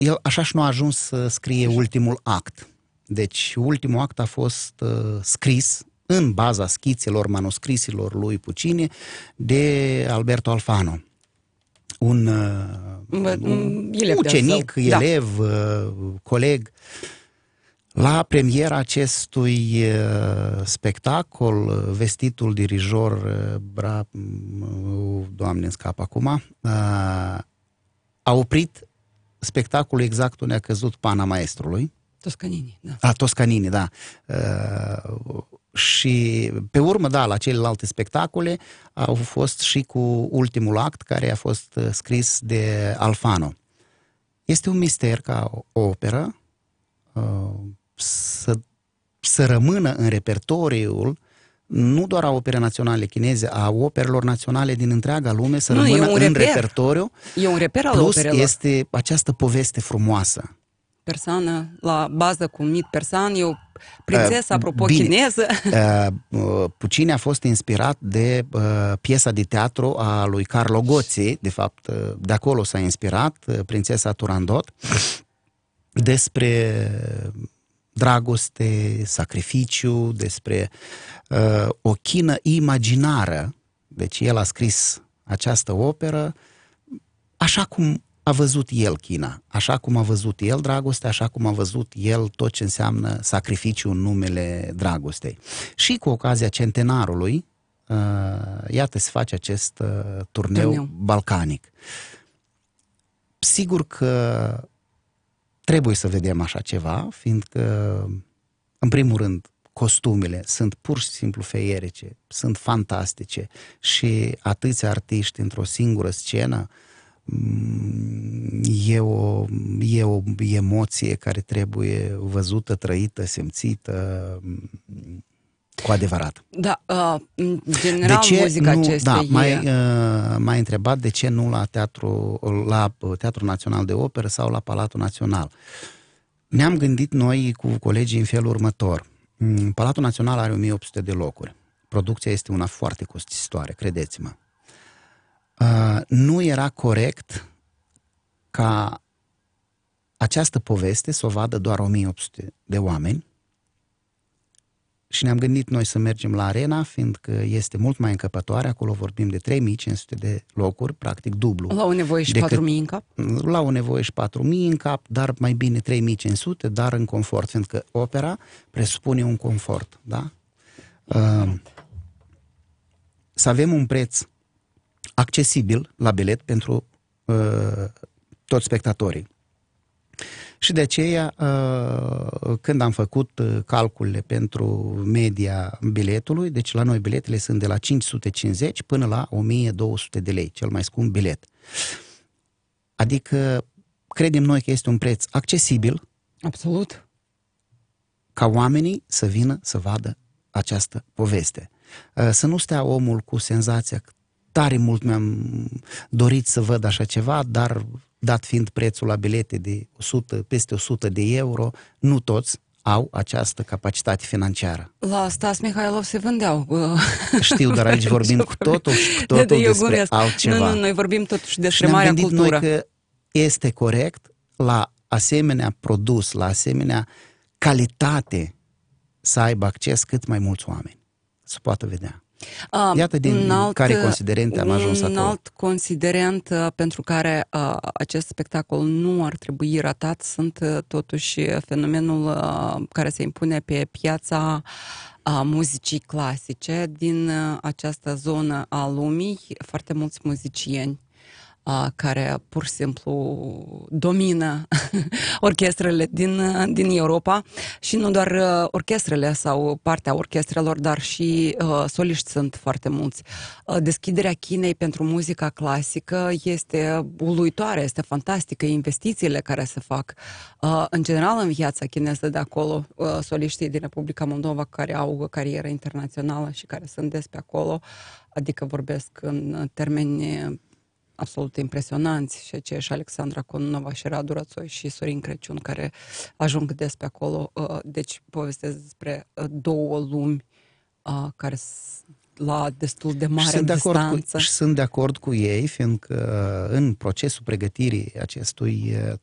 el așa și nu a ajuns să scrie ultimul act. Deci ultimul act a fost scris în baza schițelor, manuscrisilor lui Puccini de Alberto Alfano. Un ucenic, elev, coleg. La premiera acestui spectacol, vestitul dirijor, Doamne, îmi scap acum, a oprit spectacolul exact unde a căzut pana maestrului. Toscanini, da. Toscanini, da. Și pe urmă, da, la celelalte spectacole au fost și cu ultimul act, care a fost scris de Alfano. Este un mister ca o operă să rămână în repertoriul nu doar a operei naționale chineze, a operelor naționale din întreaga lume, să rămână în repertoriu. E un reper al plus operelor. Este această poveste frumoasă. Persană, la bază cu mit persan, e o prințesă, apropo, chineză. Puccini a fost inspirat de piesa de teatru a lui Carlo Gozzi, de fapt, de acolo s-a inspirat, Prințesa Turandot, despre dragoste, sacrificiu, despre o chină imaginară. Deci el a scris această operă așa cum a văzut el China, așa cum a văzut el dragostea, așa cum a văzut el tot ce înseamnă sacrificiu în numele dragostei. Și cu ocazia centenarului, iată, se face acest turneu balcanic. Sigur că trebuie să vedem așa ceva, fiindcă, în primul rând, costumele sunt pur și simplu feierice, sunt fantastice și atâția artiști într-o singură scenă, e o emoție care trebuie văzută, trăită, simțită cu adevărat. Da, în general, muzica acestei... Da, m-ai întrebat de ce nu la Teatrul Național de Operă sau la Palatul Național. Ne-am gândit noi cu colegii în felul următor. Palatul Național are 1800 de locuri. Producția este una foarte costisitoare, credeți-mă. Nu era corect ca această poveste să o vadă doar 1800 de oameni și ne-am gândit noi să mergem la Arena, fiindcă este mult mai încăpătoare, acolo vorbim de 3500 de locuri, practic dublu. La o nevoie și 4000 în cap? La o nevoie și 4000 în cap, dar mai bine 3500, dar în confort, fiindcă opera presupune un confort, da? Să avem un preț accesibil la bilet pentru toți spectatorii. Și de aceea, când am făcut calculele pentru media biletului, deci la noi biletele sunt de la 550 până la 1200 de lei, cel mai scump bilet. Adică, credem noi că este un preț accesibil. Absolut. Ca oamenii să vină să vadă această poveste. Să nu stea omul cu senzația că tare mult mi-am dorit să văd așa ceva, dar dat fiind prețul la bilete de peste 100 de euro, nu toți au această capacitate financiară. La Stas Mihailov se vândeau. Știu, dar aici vorbim cu totul despre altceva. Nu, noi vorbim totuși despre marea cultură. Și ne-am gândit noi că este corect la asemenea produs, la asemenea calitate să aibă acces cât mai mulți oameni. Să poată vedea. Iată din care considerente am ajuns acolo. Un alt considerent pentru care acest spectacol nu ar trebui ratat sunt totuși fenomenul care se impune pe piața muzicii clasice din această zonă a lumii. Foarte mulți muzicieni care pur și simplu domină orchestrele din Europa și nu doar orchestrele sau partea orchestrelor, dar și soliști sunt foarte mulți. Deschiderea Chinei pentru muzica clasică este uluitoare, este fantastică, investițiile care se fac. În general, în viața chineză de acolo, soliștii din Republica Moldova care au carieră internațională și care sunt des pe acolo, adică vorbesc în termeni absolut impresionanți, și aceea și Alexandra Cononova și Radu Rățoi și Sorin Crăciun, care ajung des pe acolo. Deci povestesc despre două lumi care la destul de mare distanță. Și sunt de acord cu ei, fiindcă în procesul pregătirii acestui